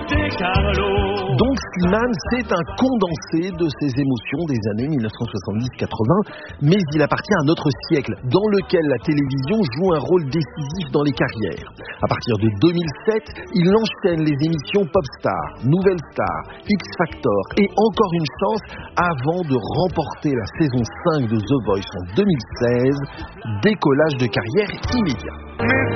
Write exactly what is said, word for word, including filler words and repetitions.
Donc Slimane, c'est un condensé de ses émotions des années dix-neuf cent soixante-dix quatre-vingts, mais il appartient à notre siècle, dans lequel la télévision joue un rôle décisif dans les carrières. À partir de deux mille sept, il enchaîne les émissions Popstar, Nouvelle Star, X Factor et Encore une chance avant de remporter la saison cinq de The Voice en deux mille seize. Décollage de carrière immédiat.